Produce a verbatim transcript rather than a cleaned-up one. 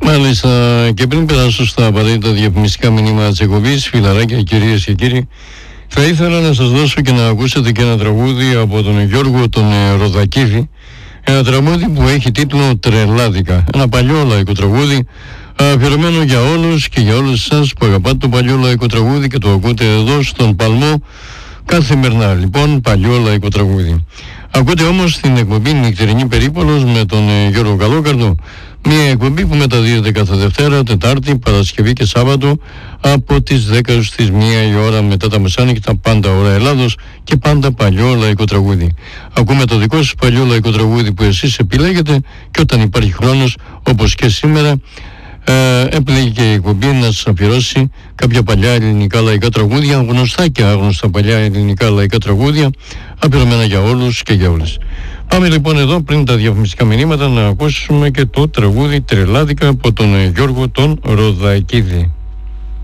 Μάλιστα, και πριν περάσω στα απαραίτητα διαφημιστικά μηνύματα της εκπομπής, φιλαράκια, κυρίες και κύριοι, θα ήθελα να σας δώσω και να ακούσετε και ένα τραγούδι από τον Γιώργο τον Ροδακίδη. Ένα τραγούδι που έχει τίτλο «Τρελάδικα». Ένα παλιό λαϊκό τραγούδι, αφιερωμένο για όλους και για όλους εσάς που αγαπάτε το παλιό λαϊκό τραγούδι και το ακούτε εδώ στον Παλμό καθημερινά. Λοιπόν, παλιό λαϊκό τραγούδι. Ακούτε όμως την εκπομπή Νυχτερινή Περίπολος με τον Γιώργο Καλόκαρδο. Μια εκπομπή που μεταδίδεται κάθε Δευτέρα, Τετάρτη, Παρασκευή και Σάββατο από τις δέκα στις μία η ώρα μετά τα μεσάνυχτα, πάντα ώρα Ελλάδος και πάντα παλιό λαϊκό τραγούδι. Ακούμε το δικό σας παλιό λαϊκό τραγούδι που εσείς επιλέγετε και όταν υπάρχει χρόνος, όπως και σήμερα, ε, επιλέγει και η εκπομπή να σας αφιερώσει κάποια παλιά ελληνικά λαϊκά τραγούδια, γνωστά και άγνωστα παλιά ελληνικά λαϊκά τραγούδια, αφιερωμένα για όλους και για όλες. Πάμε λοιπόν εδώ πριν τα διαφημιστικά μηνύματα να ακούσουμε και το τραγούδι «Τρελάδικα» από τον Γιώργο τον Ροδακίδη.